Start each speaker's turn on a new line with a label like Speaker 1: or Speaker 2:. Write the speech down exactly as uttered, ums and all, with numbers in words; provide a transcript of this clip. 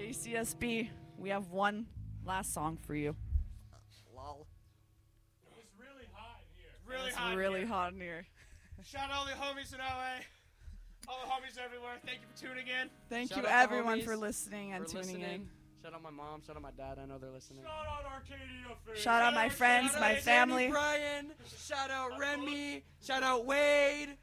Speaker 1: J C S B, we have one last song for you.
Speaker 2: Lol.
Speaker 3: It's really hot in here.
Speaker 4: Really
Speaker 1: It's
Speaker 4: hot.
Speaker 1: really
Speaker 4: here.
Speaker 1: hot in here.
Speaker 4: Shout out all the homies in L A. All the homies everywhere. Thank you for tuning in.
Speaker 1: Thank
Speaker 2: Shout
Speaker 1: you
Speaker 2: out to
Speaker 1: everyone
Speaker 2: homies
Speaker 1: for listening and
Speaker 2: for
Speaker 1: tuning
Speaker 2: listening.
Speaker 1: in.
Speaker 2: Shout out my mom. Shout out my dad. I know they're listening.
Speaker 3: Shout out Arcadia Fish.
Speaker 1: Shout out my friends,
Speaker 2: Shout
Speaker 1: my
Speaker 2: out
Speaker 1: family.
Speaker 2: Danny Bryan. Shout out Remy. Shout out Wade.